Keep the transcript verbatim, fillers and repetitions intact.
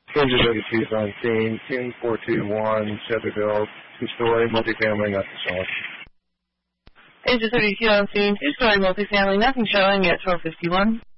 Kansas thirty-two is on scene, ten four two one, Chesterfield, two-story, multifamily, nothing showing. Kansas thirty-two on scene, two-story multifamily, nothing showing at twelve fifty-one.